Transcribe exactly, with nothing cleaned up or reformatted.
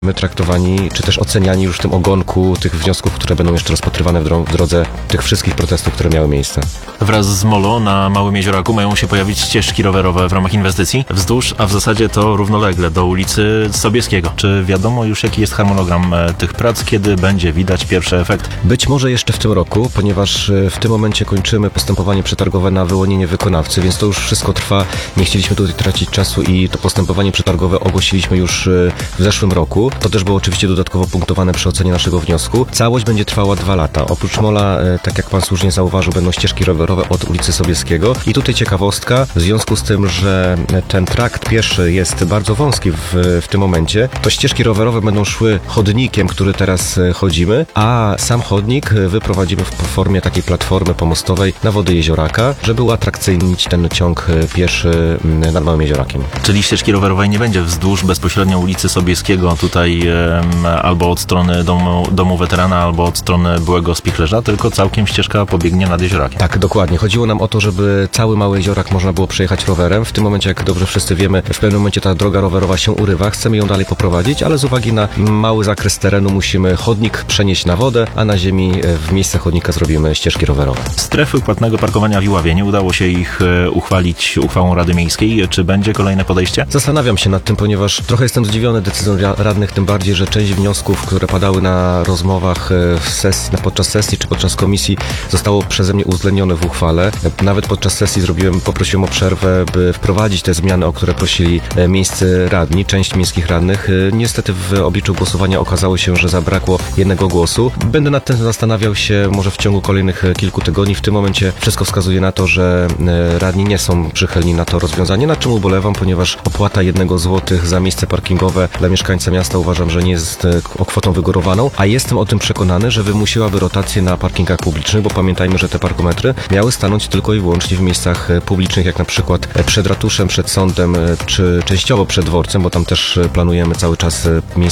My traktowani, czy też oceniani już w tym ogonku tych wniosków, które będą jeszcze rozpatrywane w, dro- w drodze tych wszystkich protestów, które miały miejsce. Wraz z Molo na Małym Jezioraku mają się pojawić ścieżki rowerowe w ramach inwestycji wzdłuż, a w zasadzie to równolegle do ulicy Sobieskiego. Czy wiadomo już, jaki jest harmonogram tych prac, kiedy będzie widać pierwszy efekt? Być może jeszcze w tym roku, ponieważ w tym momencie kończymy postępowanie przetargowe na wyłonienie wykonawcy, więc to już wszystko trwa. Nie chcieliśmy tutaj tracić czasu i to postępowanie przetargowe ogłosiliśmy już w zeszłym roku. To też było oczywiście dodatkowo punktowane przy ocenie naszego wniosku. Całość będzie trwała dwa lata. Oprócz Mola, tak jak pan słusznie zauważył, będą ścieżki rowerowe od ulicy Sobieskiego. I tutaj ciekawostka, w związku z tym, że ten trakt pieszy jest bardzo wąski w, w tym momencie, to ścieżki rowerowe będą szły chodnikiem, który teraz chodzimy, a sam chodnik wyprowadzimy w formie takiej platformy pomostowej na wody Jezioraka, żeby uatrakcyjnić ten ciąg pieszy nad Małym Jeziorakiem. Czyli ścieżki rowerowej nie będzie wzdłuż bezpośrednio ulicy Sobieskiego, tutaj albo od strony domu, domu weterana, albo od strony byłego spichlerza, tylko całkiem ścieżka pobiegnie nad Jeziorakiem. Tak, dokładnie. Chodziło nam o to, żeby cały Mały Jeziorak można było przejechać rowerem. W tym momencie, jak dobrze wszyscy wiemy, w pewnym momencie ta droga rowerowa się urywa. Chcemy ją dalej poprowadzić, ale z uwagi na mały zakres terenu musimy chodnik przenieść na wodę, a na ziemi w miejsce chodnika zrobimy ścieżki rowerowe. Strefy płatnego parkowania w Iławie. Nie udało się ich uchwalić uchwałą Rady Miejskiej. Czy będzie kolejne podejście? Zastanawiam się nad tym, ponieważ trochę jestem zdziwiony decyzją radnych, tym bardziej, że część wniosków, które padały na rozmowach w sesji, podczas sesji czy podczas komisji, zostało przeze mnie uwzględnione w uchwale. Nawet podczas sesji zrobiłem, poprosiłem o przerwę, by wprowadzić te zmiany, o które prosili miejscy radni, część miejskich radnych. Niestety w obliczu głosowania okazało się, że zabrakło jednego głosu. Będę nad tym zastanawiał się może w ciągu kolejnych kilku tygodni. W tym momencie wszystko wskazuje na to, że radni nie są przychylni na to rozwiązanie, na czym ubolewam, ponieważ opłata jednego złotych za miejsce parkingowe dla mieszkańca miasta uważam, że nie jest kwotą wygórowaną, a jestem o tym przekonany, że wymusiłaby rotację na parkingach publicznych, bo pamiętajmy, że te parkometry miały stanąć tylko i wyłącznie w miejscach publicznych, jak na przykład przed ratuszem, przed sądem, czy częściowo przed dworcem, bo tam też planujemy cały czas miejsce